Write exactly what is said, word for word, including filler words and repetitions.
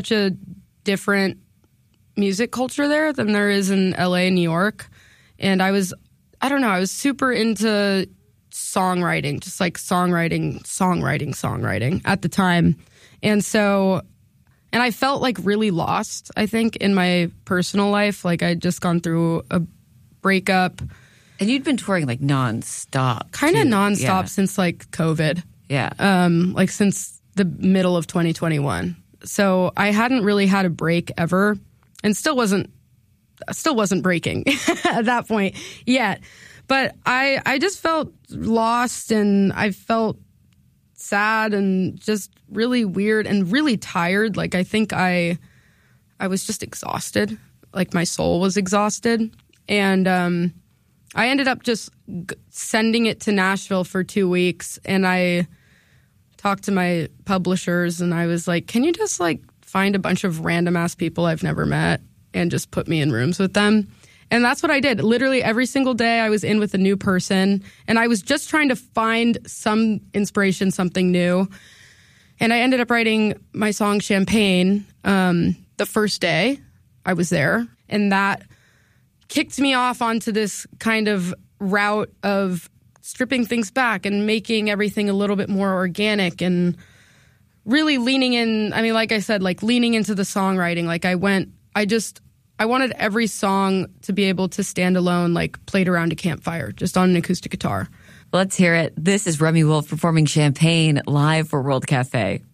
such a different music culture there than there is in L A and New York. And I was, I don't know, I was super into songwriting, just like songwriting, songwriting, songwriting at the time. And so, and I felt like really lost, I think, in my personal life. Like I'd just gone through a breakup. And you'd been touring like nonstop. Kind of nonstop yeah. since like COVID. Yeah. Um, like since the middle of twenty twenty-one. So I hadn't really had a break ever and still wasn't, still wasn't breaking at that point yet. But I, I just felt lost and I felt sad and just really weird and really tired. Like I think I, I was just exhausted. Like my soul was exhausted. And um, I ended up just g- sending it to Nashville for two weeks. And I talked to my publishers and I was like, can you just like find a bunch of random ass people I've never met and just put me in rooms with them? And that's what I did. Literally every single day I was in with a new person and I was just trying to find some inspiration, something new. And I ended up writing my song Champagne um, the first day I was there. And that kicked me off onto this kind of route of stripping things back and making everything a little bit more organic and really leaning in. I mean, like I said, like leaning into the songwriting. Like I went, I just... I wanted every song to be able to stand alone, like played around a campfire, just on an acoustic guitar. Let's hear it. This is Remi Wolf performing Champagne live for World Cafe.